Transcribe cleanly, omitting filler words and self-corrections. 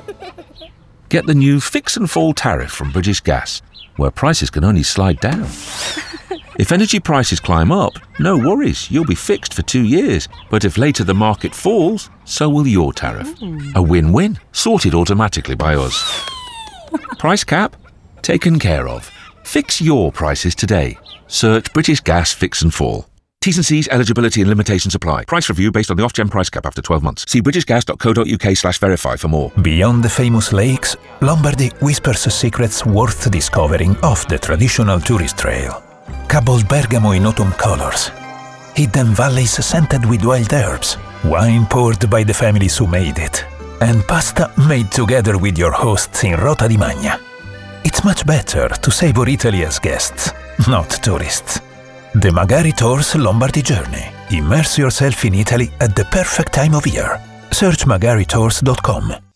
Get the new Fix and Fall tariff from British Gas, where prices can only slide down. If energy prices climb up, no worries, you'll be fixed for 2 years. But if later the market falls, so will your tariff. A win-win, sorted automatically by us. Price cap? Taken care of. Fix your prices today. Search British Gas Fix and Fall. T's and C's, eligibility and limitations apply. Price review based on the Ofgem price cap after 12 months. See britishgas.co.uk/verify for more. Beyond the famous lakes, Lombardy whispers secrets worth discovering off the traditional tourist trail. Cabos Bergamo in autumn colors. Hidden valleys scented with wild herbs. Wine poured by the families who made it. And pasta made together with your hosts in Rota di Magna. It's much better to savor Italy as guests, not tourists. The Magari Tours Lombardy Journey. Immerse yourself in Italy at the perfect time of year. Search magaritours.com.